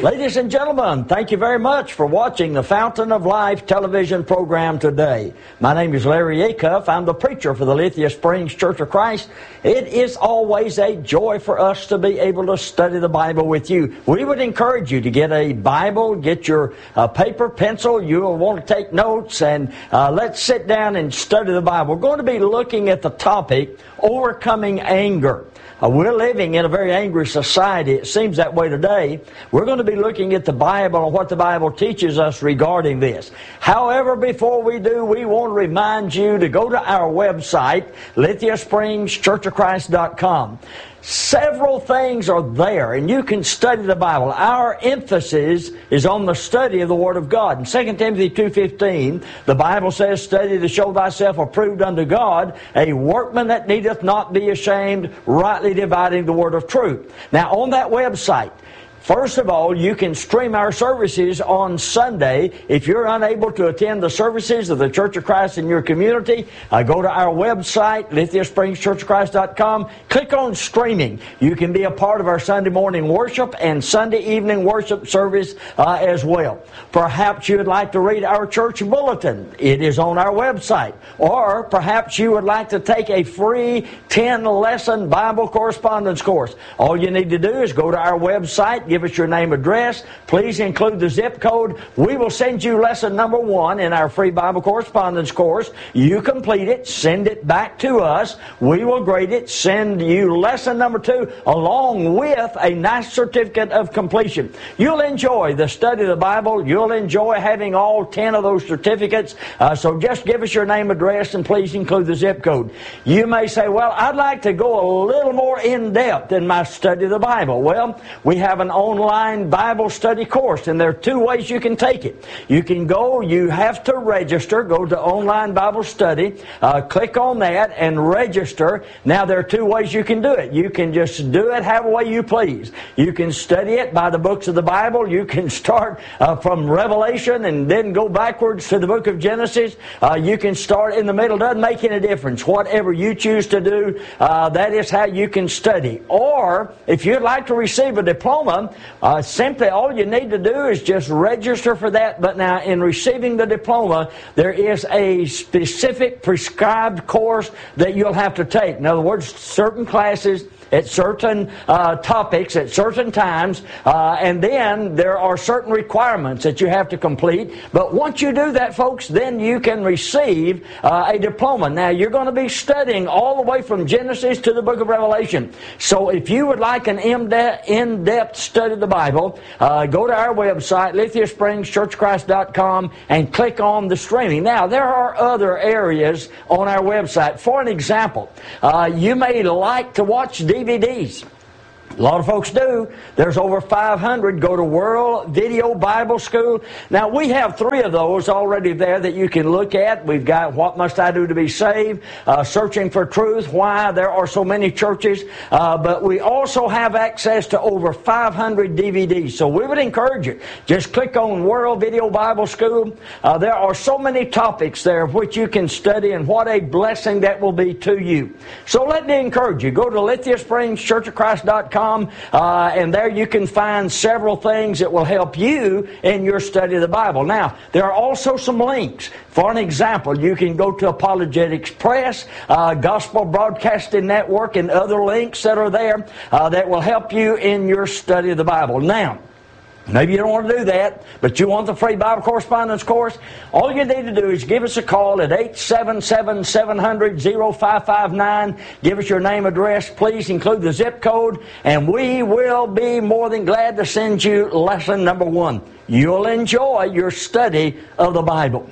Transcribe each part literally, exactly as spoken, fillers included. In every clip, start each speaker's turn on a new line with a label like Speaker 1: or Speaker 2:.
Speaker 1: Ladies and gentlemen, thank you very much for watching the Fountain of Life television program today. My name is Larry Acuff. I'm the preacher for the Lithia Springs Church of Christ. It is always a joy for us to be able to study the Bible with you. We would encourage you to get a Bible, get your uh, paper, pencil. You'll want to take notes, and uh, let's sit down and study the Bible. We're going to be looking at the topic, overcoming anger. Uh, we're living in a very angry society. It seems that way today. We're going to be looking at the Bible and what the Bible teaches us regarding this. However, before we do, we want to remind you to go to our website, Lithia Springs Church of Christ dot com. Several things are there, and you can study the Bible. Our emphasis is on the study of the Word of God. In Second Timothy two fifteen, the Bible says, "Study to show thyself approved unto God, a workman that needeth not be ashamed, rightly dividing the word of truth." Now, on that website, first of all, you can stream our services on Sunday. If you're unable to attend the services of the Church of Christ in your community, uh, go to our website, Lithia Springs Church of Christ dot com. Click on streaming. You can be a part of our Sunday morning worship and Sunday evening worship service uh, as well. Perhaps you would like to read our church bulletin. It is on our website. Or perhaps you would like to take a free ten-lesson Bible correspondence course. All you need to do is go to our website, give us your name, address. Please include the zip code. We will send you lesson number one in our free Bible correspondence course. You complete it, send it back to us. We will grade it, send you lesson number two along with a nice certificate of completion. You'll enjoy the study of the Bible. You'll enjoy having all ten of those certificates. Uh, so just give us your name, address, and please include the zip code. You may say, well, I'd like to go a little more in depth in my study of the Bible. Well, we have an online Bible study course, and there are two ways you can take it. You can go, you have to register, go to online Bible study, uh, click on that and register. Now there are two ways you can do it. You can just do it however way you please. You can study it by the books of the Bible. You can start uh, from Revelation and then go backwards to the book of Genesis. Uh, you can start in the middle. Doesn't make any difference. Whatever you choose to do, uh, that is how you can study. Or if you'd like to receive a diploma, Uh, simply all you need to do is just register for that. But now in receiving the diploma, there is a specific prescribed course that you'll have to take. In other words, certain classes at certain uh, topics at certain times, uh, and then there are certain requirements that you have to complete. But once you do that, folks, then you can receive uh, a diploma. Now, you're going to be studying all the way from Genesis to the book of Revelation. So if you would like an in-depth study of the Bible, uh, go to our website, Lithia Springs Church of Christ dot com, and click on the streaming. Now, there are other areas on our website. For an example, uh, you may like to watch D V Ds. A lot of folks do. There's over five hundred. Go to World Video Bible School. Now, we have three of those already there that you can look at. We've got What Must I Do to Be Saved? Uh, Searching for Truth, Why There Are So Many Churches. Uh, but we also have access to over five hundred D V Ds. So we would encourage you. Just click on World Video Bible School. Uh, there are so many topics there which you can study, and what a blessing that will be to you. So let me encourage you. Go to Lithia Springs Church of Christ dot com. Uh, and there you can find several things that will help you in your study of the Bible. Now, there are also some links. For an example, you can go to Apologetics Press, uh, Gospel Broadcasting Network, and other links that are there uh, that will help you in your study of the Bible. Now, maybe you don't want to do that, but you want the free Bible correspondence course. All you need to do is give us a call at eight seven seven, seven hundred, oh five five nine. Give us your name, address. Please include the zip code, and we will be more than glad to send you lesson number one. You'll enjoy your study of the Bible.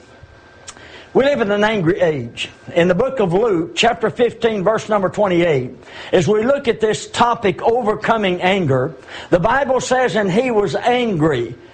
Speaker 1: We live in an angry age. In the book of Luke, chapter fifteen, verse number twenty-eight, as we look at this topic, overcoming anger, the Bible says, "And he was angry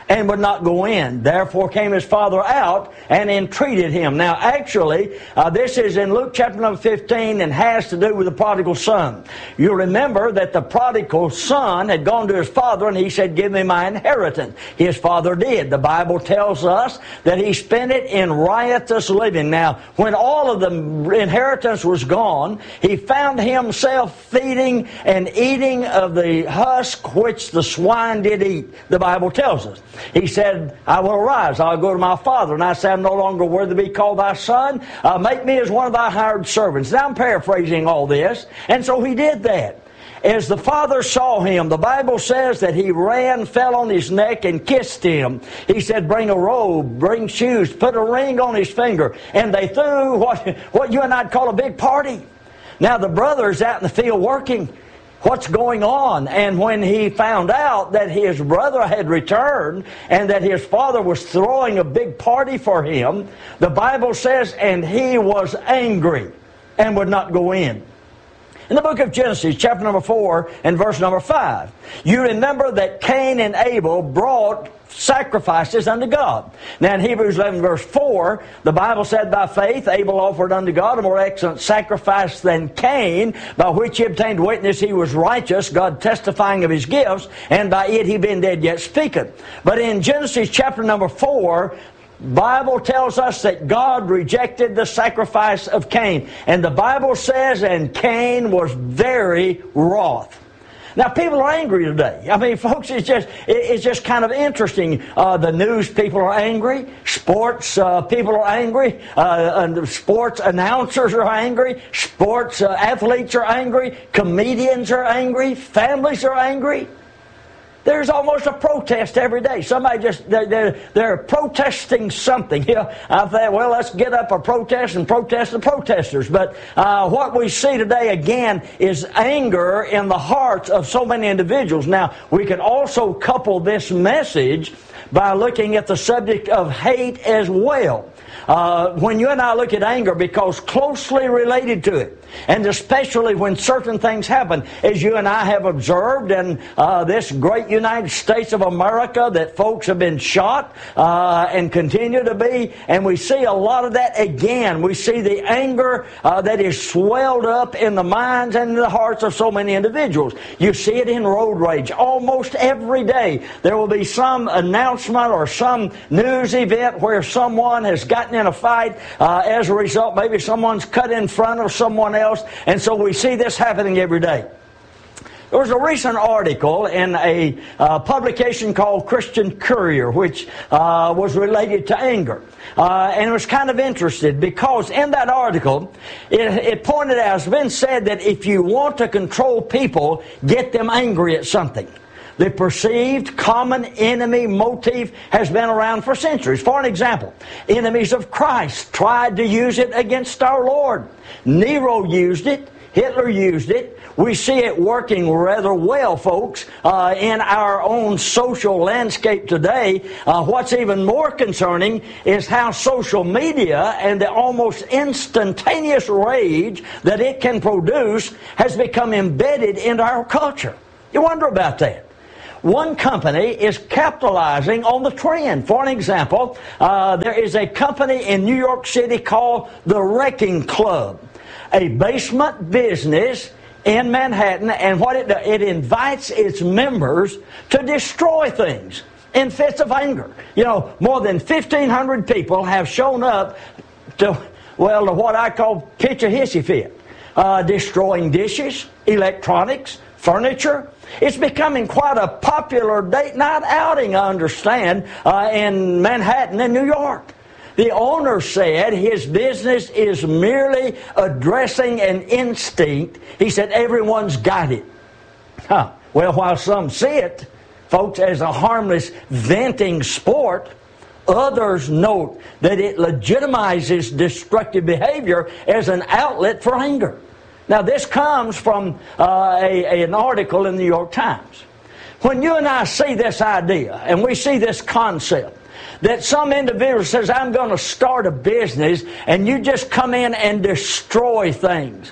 Speaker 1: and would not go in. Therefore came his father out and entreated him. Now actually, uh, this is in Luke chapter number fifteen and has to do with the prodigal son. You'll remember that the prodigal son had gone to his father and he said, give me my inheritance. His father did. The Bible tells us that he spent it in riotous living. Now, when all of the inheritance was gone, he found himself feeding and eating of the husk which the swine did eat, the Bible tells us. He said, I will arise, I'll go to my father, and I say, I'm no longer worthy to be called thy son. Uh, make me as one of thy hired servants. Now I'm paraphrasing all this. And so he did that. As the father saw him, the Bible says that he ran, fell on his neck, and kissed him. He said, bring a robe, bring shoes, put a ring on his finger. And they threw what, what you and I'd call a big party. Now the brother's out in the field working. What's going on? And when he found out that his brother had returned and that his father was throwing a big party for him, the Bible says, and he was angry and would not go in. In the book of Genesis, chapter number four and verse number five, you remember that Cain and Abel brought sacrifices unto God. Now in Hebrews eleven verse four, the Bible said, by faith Abel offered unto God a more excellent sacrifice than Cain, by which he obtained witness he was righteous, God testifying of his gifts, and by it he being dead yet speaketh. But in Genesis chapter number four, Bible tells us that God rejected the sacrifice of Cain. And the Bible says, and Cain was very wroth. Now, people are angry today. I mean, folks, it's just it's just kind of interesting. Uh, the news people are angry. Sports uh, people are angry. Uh, and sports announcers are angry. Sports uh, athletes are angry. Comedians are angry. Families are angry. There's almost a protest every day. Somebody just, they're, they're, they're protesting something. You know, I thought, well, let's get up a protest and protest the protesters. But uh, what we see today, again, is anger in the hearts of so many individuals. Now, we can also couple this message by looking at the subject of hate as well. Uh, when you and I look at anger, because closely related to it, and especially when certain things happen, as you and I have observed in uh, this great United States of America, that folks have been shot uh, and continue to be, and we see a lot of that again. We see the anger uh, that is swelled up in the minds and the hearts of so many individuals. You see it in road rage almost every day. There will be some announcement or some news event where someone has gotten in a fight. Uh, as a result, maybe someone's cut in front of someone else, and so we see this happening every day. There was a recent article in a uh, publication called Christian Courier, which uh, was related to anger. Uh, and it was kind of interesting because in that article, it, it pointed out, it's been said that if you want to control people, get them angry at something. The perceived common enemy motive has been around for centuries. For an example, enemies of Christ tried to use it against our Lord. Nero used it. Hitler used it. We see it working rather well, folks, uh, in our own social landscape today. Uh, what's even more concerning is how social media and the almost instantaneous rage that it can produce has become embedded into our culture. You wonder about that. One company is capitalizing on the trend. For an example, uh, there is a company in New York City called the Wrecking Club, a basement business in Manhattan, and what it does, it invites its members to destroy things in fits of anger. You know, more than fifteen hundred people have shown up to, well, to what I call pitch a hissy fit, uh, destroying dishes, electronics, furniture. It's becoming quite a popular date night outing, I understand, uh, in Manhattan and New York. The owner said his business is merely addressing an instinct. He said everyone's got it. Huh. Well, while some see it, folks, as a harmless venting sport, others note that it legitimizes destructive behavior as an outlet for anger. Now, this comes from uh, a, an article in the New York Times. When you and I see this idea, and we see this concept, that some individual says, I'm going to start a business, and you just come in and destroy things.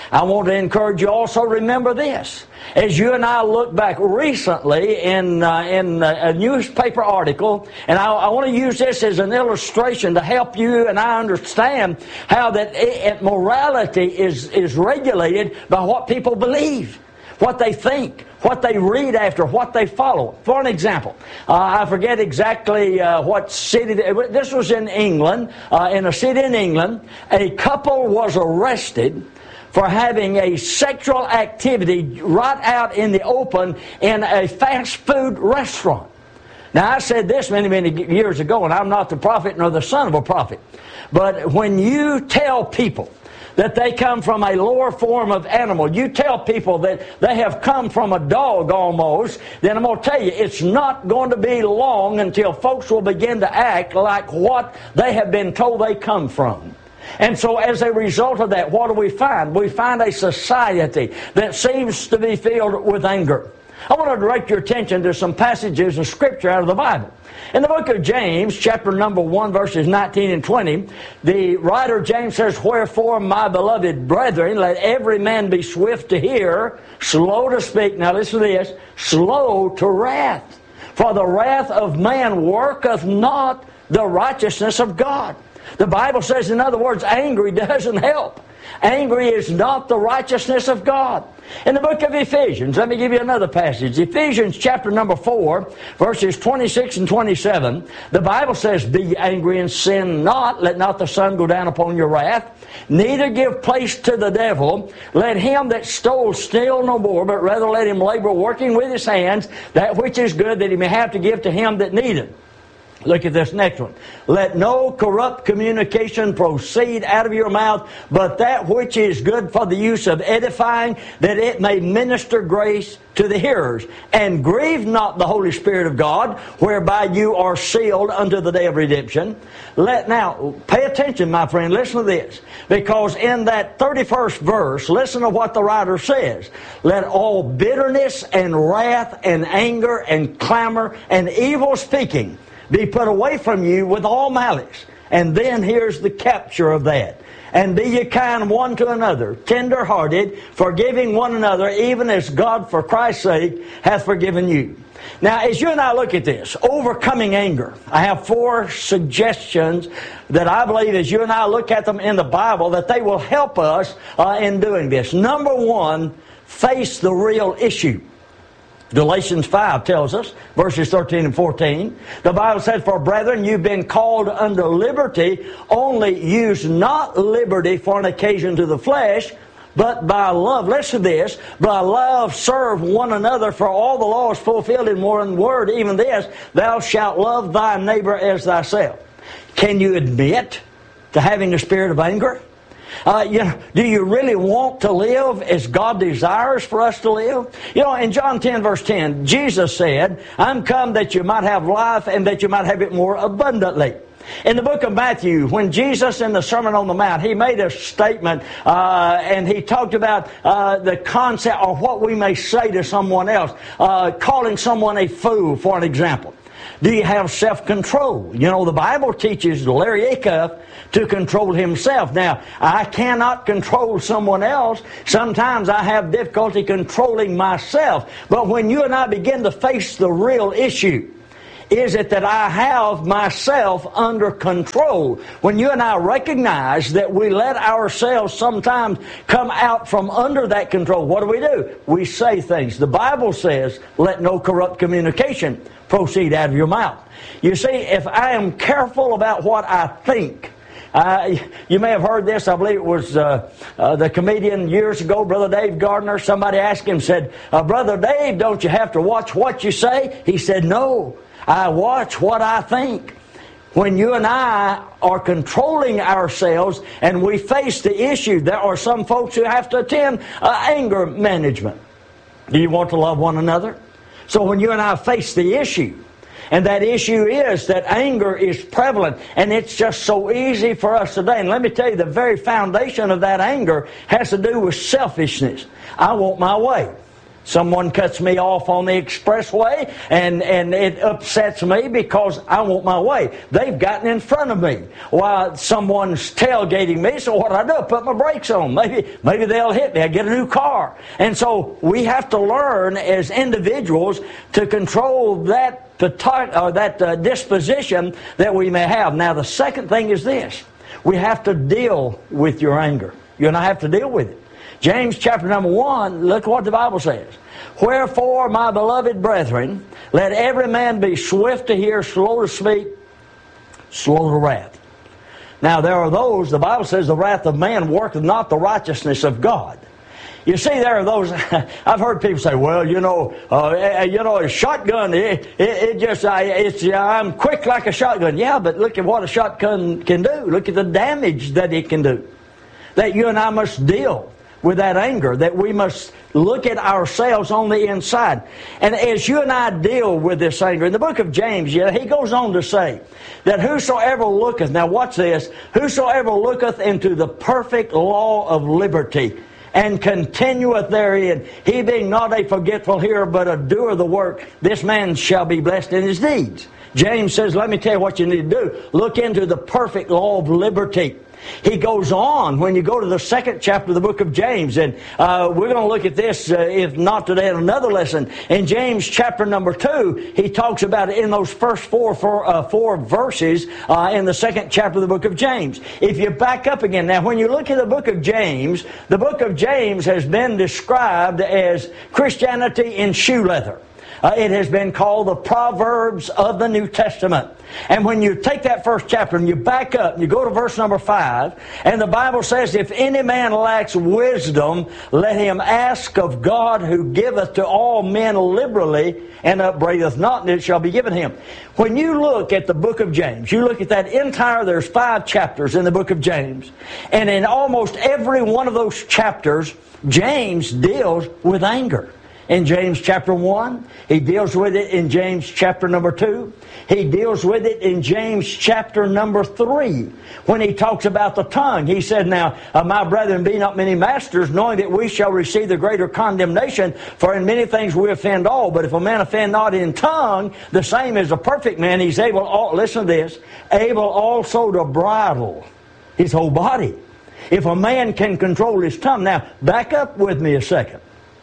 Speaker 1: I want to encourage you also, remember this. As you and I look back recently in uh, in a newspaper article, and I, I want to use this as an illustration to help you and I understand how that it, morality is, is regulated by what people believe, what they think, what they read after, what they follow. For an example, uh, I forget exactly uh, what city, this was in England, uh, in a city in England, a couple was arrested for having a sexual activity right out in the open in a fast food restaurant. Now, I said this many, many years ago, and I'm not the prophet nor the son of a prophet, but when you tell people that they come from a lower form of animal, you tell people that they have come from a dog almost, then I'm going to tell you, it's not going to be long until folks will begin to act like what they have been told they come from. And so as a result of that, what do we find? We find a society that seems to be filled with anger. I want to direct your attention to some passages of Scripture out of the Bible. In the book of James, chapter number one, verses nineteen and twenty, the writer James says, "Wherefore, my beloved brethren, let every man be swift to hear, slow to speak." Now listen to this. "Slow to wrath. For the wrath of man worketh not the righteousness of God." The Bible says, in other words, angry doesn't help. Angry is not the righteousness of God. In the book of Ephesians, let me give you another passage. Ephesians chapter number four, verses twenty-six and twenty-seven. The Bible says, "Be angry and sin not. Let not the sun go down upon your wrath. Neither give place to the devil. Let him that stole steal no more, but rather let him labor, working with his hands, that which is good, that he may have to give to him that needeth." Look at this next one. "Let no corrupt communication proceed out of your mouth, but that which is good for the use of edifying, that it may minister grace to the hearers. And grieve not the Holy Spirit of God, whereby you are sealed unto the day of redemption." Let now, pay attention, my friend, listen to this. Because in that thirty-first verse, listen to what the writer says. "Let all bitterness and wrath and anger and clamor and evil speaking be put away from you with all malice." And then here's the capture of that. "And be ye kind one to another, tender-hearted, forgiving one another, even as God for Christ's sake hath forgiven you." Now, as you and I look at this, overcoming anger, I have four suggestions that I believe as you and I look at them in the Bible that they will help us uh, in doing this. Number one, face the real issue. Galatians five tells us, verses thirteen and fourteen, the Bible said, "For brethren, you've been called unto liberty, only use not liberty for an occasion to the flesh, but by love," listen to this, "by love serve one another, for all the law is fulfilled in one word, even this, thou shalt love thy neighbor as thyself." Can you admit to having a spirit of anger? Uh, you know, do you really want to live as God desires for us to live? You know, in John ten, verse ten, Jesus said, "I'm come that you might have life and that you might have it more abundantly." In the book of Matthew, when Jesus in the Sermon on the Mount, he made a statement uh, and he talked about uh, the concept of what we may say to someone else, uh, calling someone a fool, for an example. Do you have self-control? You know, the Bible teaches Larry Acuff to control himself. Now, I cannot control someone else. Sometimes I have difficulty controlling myself. But when you and I begin to face the real issue, is it that I have myself under control? When you and I recognize that we let ourselves sometimes come out from under that control, what do we do? We say things. The Bible says, "Let no corrupt communication proceed out of your mouth." You see, if I am careful about what I think, uh, you may have heard this, I believe it was uh, uh, the comedian years ago, Brother Dave Gardner, somebody asked him, said, uh, "Brother Dave, don't you have to watch what you say?" He said, "No, I watch what I think." When you and I are controlling ourselves and we face the issue, there are some folks who have to attend uh, anger management. Do you want to love one another? So when you and I face the issue, and that issue is that anger is prevalent, and it's just so easy for us today. And let me tell you, the very foundation of that anger has to do with selfishness. I want my way. Someone cuts me off on the expressway, and, and it upsets me because I want my way. They've gotten in front of me while someone's tailgating me, so what do I do? I put my brakes on. Maybe, maybe they'll hit me. I get a new car. And so we have to learn as individuals to control that, or that uh, disposition that we may have. Now, the second thing is this. We have to deal with your anger. You and I have to deal with it. James chapter number one, look what the Bible says. Wherefore, my beloved brethren, let every man be swift to hear, slow to speak, slow to wrath. Now there are those, the Bible says, the wrath of man worketh not the righteousness of God. You see, there are those, I've heard people say, well, you know, uh, you know, a shotgun, it, it, it just, I, it's, I'm quick like a shotgun. Yeah, but look at what a shotgun can do. Look at the damage that it can do. That you and I must deal with that anger, that we must look at ourselves on the inside. And as you and I deal with this anger, in the book of James, yeah, he goes on to say that whosoever looketh, now watch this, whosoever looketh into the perfect law of liberty and continueth therein, he being not a forgetful hearer but a doer of the work, this man shall be blessed in his deeds. James says, let me tell you what you need to do. Look into the perfect law of liberty. He goes on when you go to the second chapter of the book of James, and uh, we're going to look at this, uh, if not today, in another lesson. In James chapter number two, he talks about it in those first four, four, uh, four verses uh, in the second chapter of the book of James. If you back up again, now when you look at the book of James, the book of James has been described as Christianity in shoe leather. Uh, it has been called the Proverbs of the New Testament. And when you take that first chapter and you back up, and you go to verse number five, and the Bible says, if any man lacks wisdom, let him ask of God, who giveth to all men liberally, and upbraideth not, and it shall be given him. When you look at the book of James, you look at that entire, there's five chapters in the book of James, and in almost every one of those chapters, James deals with anger. In James chapter one, he deals with it in James chapter number two. He deals with it in James chapter number three. When he talks about the tongue, he said, now, uh, my brethren, be not many masters, knowing that we shall receive the greater condemnation, for in many things we offend all. But if a man offend not in tongue, the same as a perfect man, he's able, all, listen to this, able also to bridle his whole body. If a man can control his tongue. Now, back up with me a second.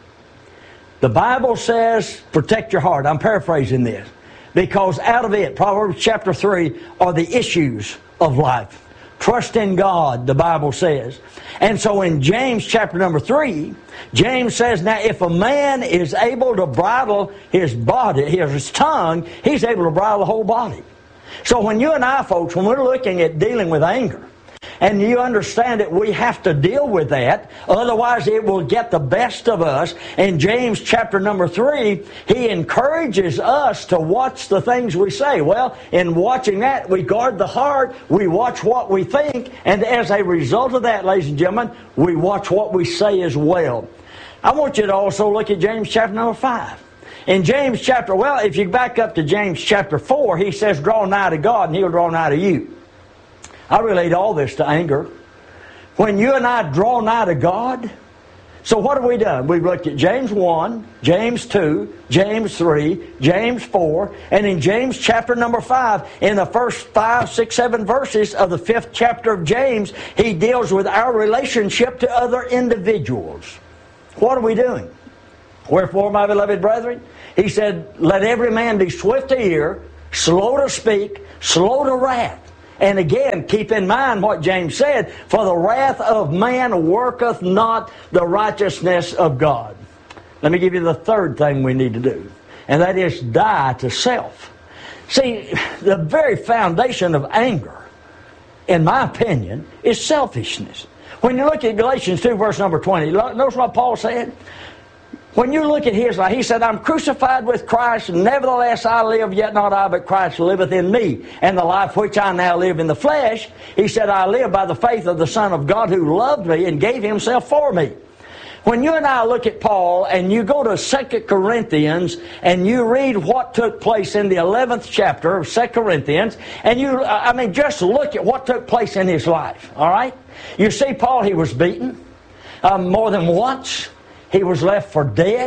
Speaker 1: The Bible says, protect your heart. I'm paraphrasing this. Because out of it, Proverbs chapter three, are the issues of life. Trust in God, the Bible says. And so in James chapter number three, James says, now if a man is able to bridle his body, his tongue, he's able to bridle the whole body. So when you and I, folks, when we're looking at dealing with anger, and you understand that we have to deal with that, otherwise it will get the best of us. In James chapter number three, he encourages us to watch the things we say. Well, in watching that, we guard the heart, we watch what we think, and as a result of that, ladies and gentlemen, we watch what we say as well. I want you to also look at James chapter number five. In James chapter, well, if you back up to James chapter four, he says, draw nigh to God and He'll draw nigh to you. I relate all this to anger. When you and I draw nigh to God, so what have we done? We've looked at James one, James two, James three, James four, and in James chapter number five, in the first five, six, seven verses of the fifth chapter of James, he deals with our relationship to other individuals. What are we doing? Wherefore, my beloved brethren, he said, let every man be swift to hear, slow to speak, slow to wrath. And again, keep in mind what James said, for the wrath of man worketh not the righteousness of God. Let me give you the third thing we need to do, and that is die to self. See, the very foundation of anger, in my opinion, is selfishness. When you look at Galatians two, verse number twenty, notice what Paul said? When you look at his life, he said, I'm crucified with Christ, nevertheless I live, yet not I, but Christ liveth in me. And the life which I now live in the flesh, he said, I live by the faith of the Son of God who loved me and gave himself for me. When you and I look at Paul and you go to Second Corinthians and you read what took place in the eleventh chapter of Second Corinthians, and you, I mean, just look at what took place in his life, all right? You see, Paul, he was beaten um, more than once. He was left for dead.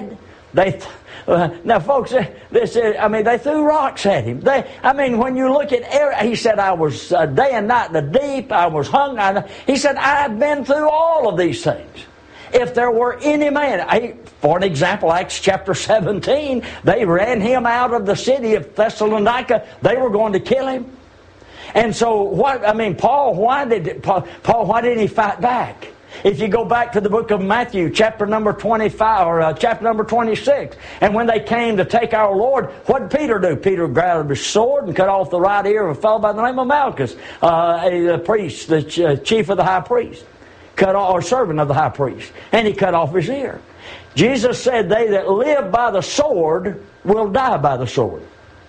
Speaker 1: They, uh, now, folks, this is, I mean, they threw rocks at him. They, I mean, when you look at, every, he said, I was uh, day and night in the deep. I was hungry. He said, I've been through all of these things. If there were any man, I, for an example, Acts chapter seventeen, they ran him out of the city of Thessalonica. They were going to kill him. And so, what, I mean, Paul, why did, Paul, Paul, why didn't he fight back? If you go back to the book of Matthew, chapter number twenty-five, or uh, chapter number twenty-six, and when they came to take our Lord, what did Peter do? Peter grabbed his sword and cut off the right ear of a fellow by the name of Malchus, uh, a, a priest, the ch- uh, chief of the high priest, cut off, or servant of the high priest, and he cut off his ear. Jesus said, they that live by the sword will die by the sword.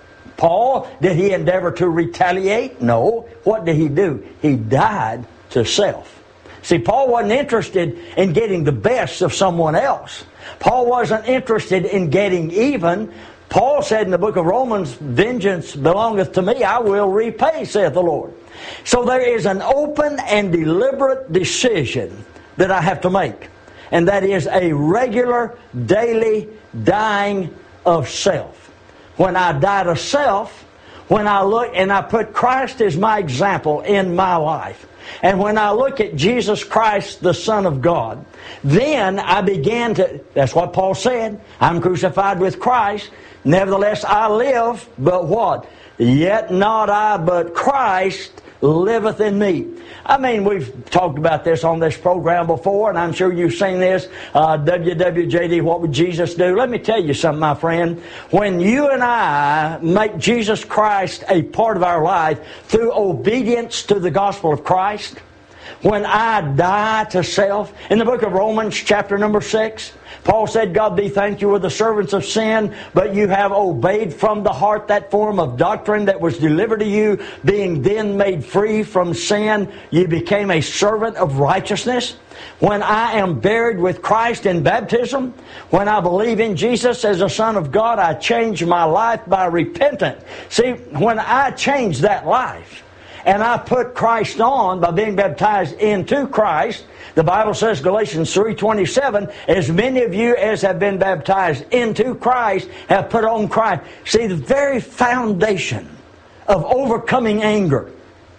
Speaker 1: Paul, did he endeavor to retaliate? No. What did he do? He died to self. See, Paul wasn't interested in getting the best of someone else. Paul wasn't interested in getting even. Paul said in the book of Romans, vengeance belongeth to me, I will repay, saith the Lord. So there is an open and deliberate decision that I have to make. And that is a regular, daily dying of self. When I die to self, when I look and I put Christ as my example in my life, and when I look at Jesus Christ, the Son of God, then I began to, that's what Paul said, I'm crucified with Christ, nevertheless I live, but what? Yet not I, but Christ liveth in me. I mean, we've talked about this on this program before, and I'm sure you've seen this, uh, W W J D, What Would Jesus Do? Let me tell you something, my friend. When you and I make Jesus Christ a part of our life through obedience to the gospel of Christ, when I die to self, in the book of Romans chapter number six, Paul said, God be thanked, you were the servants of sin, but you have obeyed from the heart that form of doctrine that was delivered to you, being then made free from sin, you became a servant of righteousness. When I am buried with Christ in baptism, when I believe in Jesus as a Son of God, I change my life by repentance. See, when I change that life, and I put Christ on by being baptized into Christ, the Bible says, Galatians three twenty-seven, as many of you as have been baptized into Christ have put on Christ. See, the very foundation of overcoming anger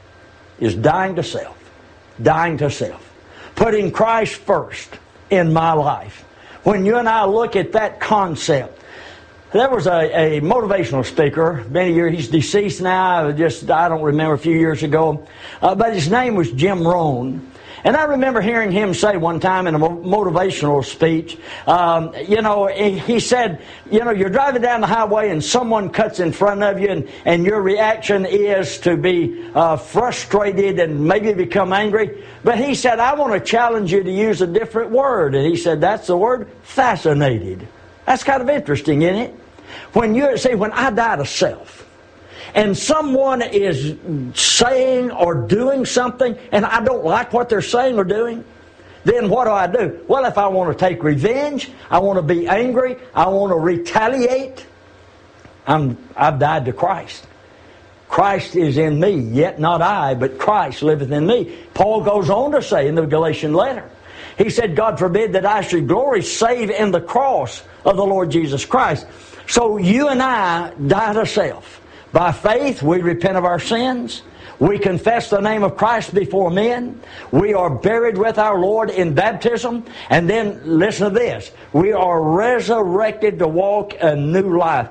Speaker 1: is dying to self. Dying to self. Putting Christ first in my life. When you and I look at that concept, there was a, a motivational speaker, many years, he's deceased now, just, I don't remember, a few years ago, uh, but his name was Jim Rohn. And I remember hearing him say one time in a motivational speech, um, you know, he said, you know, you're driving down the highway and someone cuts in front of you, and, and your reaction is to be uh, frustrated and maybe become angry. But he said, I want to challenge you to use a different word. And he said, that's the word fascinated. That's kind of interesting, isn't it? When you see, when I die to self, and someone is saying or doing something, and I don't like what they're saying or doing, then what do I do? Well, if I want to take revenge, I want to be angry, I want to retaliate, I'm, I've died to Christ. Christ is in me, yet not I, but Christ liveth in me. Paul goes on to say in the Galatian letter, he said, God forbid that I should glory save in the cross of the Lord Jesus Christ. So you and I die to self. By faith, we repent of our sins. We confess the name of Christ before men. We are buried with our Lord in baptism. And then, listen to this, we are resurrected to walk a new life.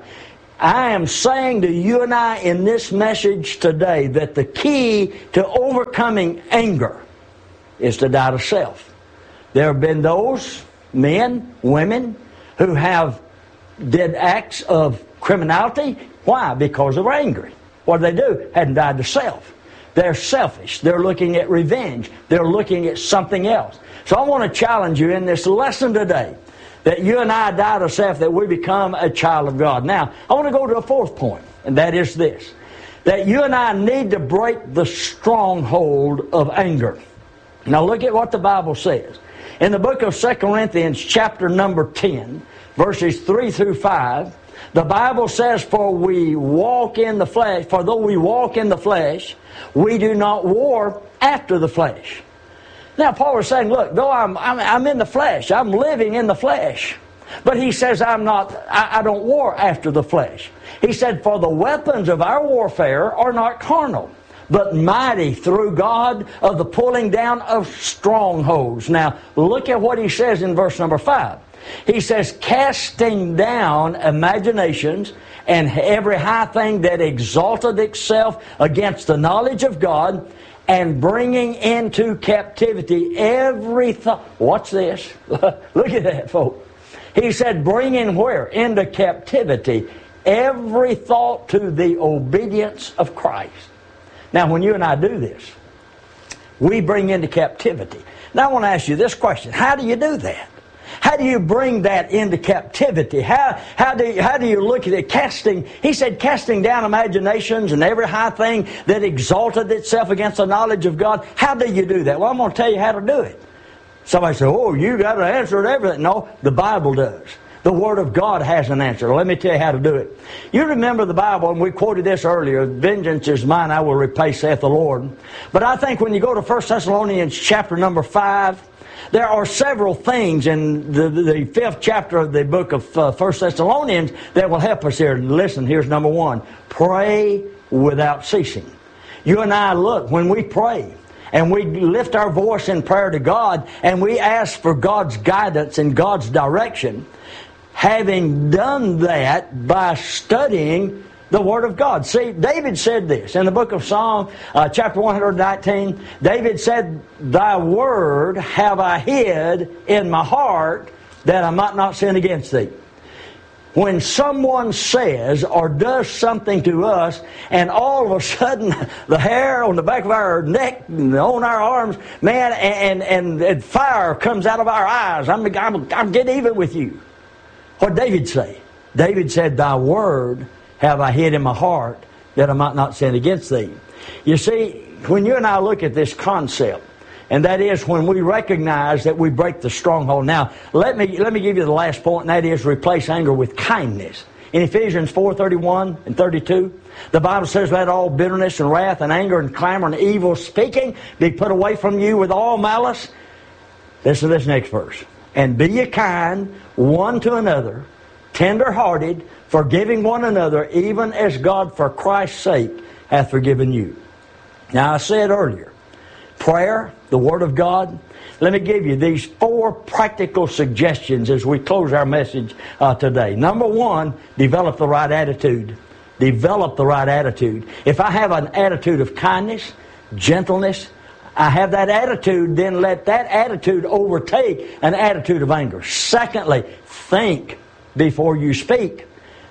Speaker 1: I am saying to you and I in this message today that the key to overcoming anger is to die to self. There have been those men, women, who have did acts of criminality. Why? Because they were angry. What did they do? Hadn't died to self. They're selfish. They're looking at revenge. They're looking at something else. So I want to challenge you in this lesson today that you and I die to self, that we become a child of God. Now, I want to go to a fourth point, and that is this, that you and I need to break the stronghold of anger. Now look at what the Bible says. In the book of Second Corinthians chapter number ten, verses three through five, the Bible says, For we walk in the flesh, for though we walk in the flesh, we do not war after the flesh. Now Paul is saying, look, though I'm, I'm, I'm in the flesh, I'm living in the flesh, But he says, I'm not, I, I don't war after the flesh. He said, for the weapons of our warfare are not carnal, but mighty through God of the pulling down of strongholds. Now, look at what he says in verse number five. He says, casting down imaginations and every high thing that exalted itself against the knowledge of God, and bringing into captivity every thought. Watch this. Look at that, folks. He said, bringing where? Into captivity every thought to the obedience of Christ. Now, when you and I do this, we bring into captivity. Now, I want to ask you this question. How do you do that? How do you bring that into captivity? How, how, do you, how do you look at it? Casting, he said, casting down imaginations and every high thing that exalted itself against the knowledge of God. How do you do that? Well, I'm going to tell you how to do it. Somebody say, oh, you got an answer to everything. No, the Bible does. The Word of God has an answer. Let me tell you how to do it. You remember the Bible, and we quoted this earlier, vengeance is mine, I will repay, saith the Lord. But I think when you go to First Thessalonians chapter number five, there are several things in the, the fifth chapter of the book of uh, First Thessalonians that will help us here. Listen, here's number one. Pray without ceasing. You and I look, when we pray, and we lift our voice in prayer to God, and we ask for God's guidance and God's direction, having done that by studying the Word of God. See, David said this in the book of Psalm, uh, chapter one hundred nineteen. David said, Thy Word have I hid in my heart, that I might not sin against Thee. When someone says or does something to us, and all of a sudden the hair on the back of our neck and on our arms, man, and, and, and fire comes out of our eyes, I'm, I'm, I'm get even with you. What did David say? David said, Thy Word have I hid in my heart, that I might not sin against Thee. You see, when you and I look at this concept, and that is when we recognize that we break the stronghold. Now, let me let me give you the last point, and that is replace anger with kindness. In Ephesians four thirty-one and thirty-two, the Bible says, Let all bitterness and wrath and anger and clamor and evil speaking be put away from you with all malice. Listen to this next verse. And be ye kind one to another, tender-hearted, forgiving one another, even as God for Christ's sake hath forgiven you. Now, I said earlier, prayer, the Word of God. Let me give you these four practical suggestions as we close our message uh, today. Number one, develop the right attitude. Develop the right attitude. If I have an attitude of kindness, gentleness, I have that attitude, then let that attitude overtake an attitude of anger. Secondly, think before you speak.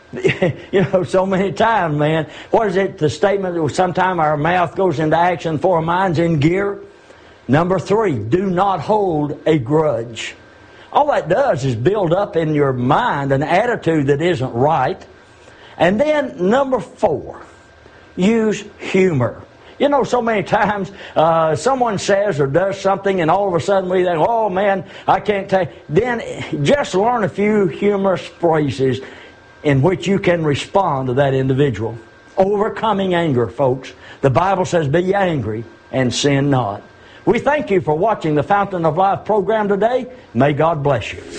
Speaker 1: You know, so many times, man, what is it, the statement that sometimes our mouth goes into action before our mind's in gear? Number three, do not hold a grudge. All that does is build up in your mind an attitude that isn't right. And then number four, use humor. You know, so many times uh, someone says or does something and all of a sudden we think, oh man, I can't take. Then just learn a few humorous phrases in which you can respond to that individual. Overcoming anger, folks. The Bible says, be angry and sin not. We thank you for watching the Fountain of Life program today. May God bless you.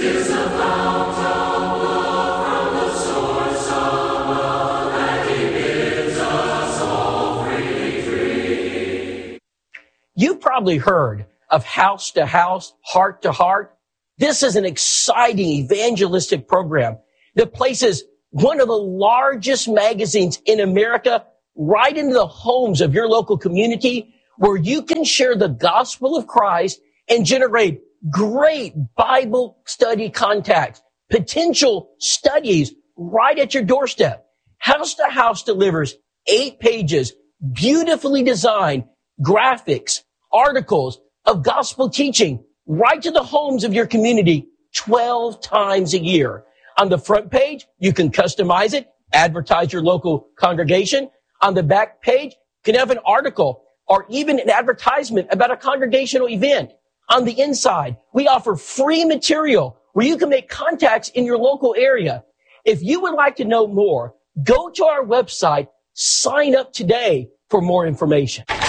Speaker 2: You've probably heard of House to House, Heart to Heart. This is an exciting evangelistic program that places one of the largest magazines in America right into the homes of your local community, where you can share the gospel of Christ and generate great Bible study contacts, potential studies right at your doorstep. House to House delivers eight pages, beautifully designed graphics, articles of gospel teaching right to the homes of your community twelve times a year. On the front page, you can customize it, advertise your local congregation. On the back page, you can have an article or even an advertisement about a congregational event. On the inside, we offer free material where you can make contacts in your local area. If you would like to know more, go to our website, sign up today for more information.